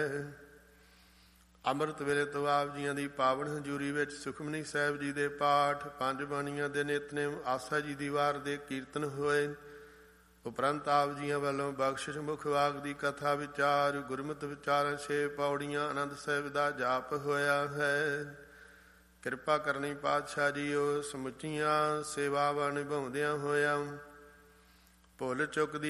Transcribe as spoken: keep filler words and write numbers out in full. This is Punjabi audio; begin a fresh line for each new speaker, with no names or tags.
ਹੈ। ਅੰਮ੍ਰਿਤ ਵੇਲੇ ਤੋਂ ਆਪ ਜੀਆਂ ਦੀ ਪਾਵਨ ਹਜ਼ੂਰੀ ਵਿੱਚ ਸੁਖਮਨੀ ਸਾਹਿਬ ਜੀ ਦੇ ਪਾਠ, ਪੰਜ ਬਾਣੀਆਂ ਦੇ ਨਿਤਨੇਮ, ਆਸਾ ਜੀ ਦੀ ਵਾਰ ਦੇ ਕੀਰਤਨ ਹੋਏ। ਉਪਰੰਤ ਆਪ ਜੀਆਂ ਵੱਲੋਂ ਬਖਸ਼ਿਸ਼ ਮੁਖ ਵਾਗ ਦੀ ਕਥਾ ਵਿਚਾਰ, ਗੁਰਮਤਿ ਵਿਚਾਰ ਛੇ ਪੌੜੀਆਂ ਆਨੰਦ ਸਾਹਿਬ ਦਾ ਜਾਪ ਹੋਇਆ ਹੈ। ਕਿਰਪਾ ਕਰਨੀ ਪਾਤਸ਼ਾਹ ਜੀਓ, ਸਮੁੱਚੀਆਂ ਸੇਵਾਵਾਂ ਨਿਭਾਉਂਦਿਆਂ ਹੋਇਆਂ ਭੁੱਲ ਚੁੱਕ ਦੀ